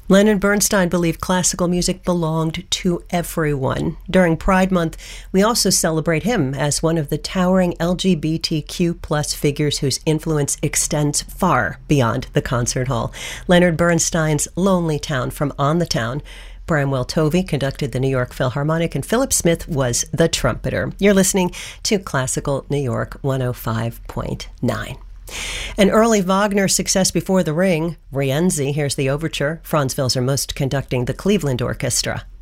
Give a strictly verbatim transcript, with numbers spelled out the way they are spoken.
Leonard Bernstein believed classical music belonged to everyone. During Pride Month, we also celebrate him as one of the towering L G B T Q plus figures whose influence extends far beyond the concert hall. Leonard Bernstein's Lonely Town from On the Town. Bramwell Tovey conducted the New York Philharmonic, and Philip Smith was the trumpeter. You're listening to Classical New York one oh five point nine. An early Wagner success before the Ring, Rienzi, here's the overture. Franz Wilser Most conducting the Cleveland Orchestra.